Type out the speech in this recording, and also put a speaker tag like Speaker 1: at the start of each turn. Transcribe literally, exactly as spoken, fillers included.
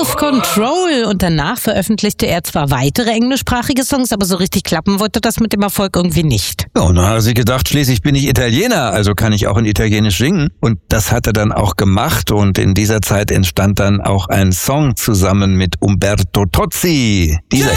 Speaker 1: of Control. Und danach veröffentlichte er zwar weitere englischsprachige Songs, aber so richtig klappen wollte das mit dem Erfolg irgendwie nicht.
Speaker 2: Ja, und dann hat er sich gedacht, schließlich bin ich Italiener, also kann ich auch in Italienisch singen. Und das hat er dann auch gemacht und in dieser Zeit entstand dann auch ein Song zusammen mit Umberto Tozzi. Dieser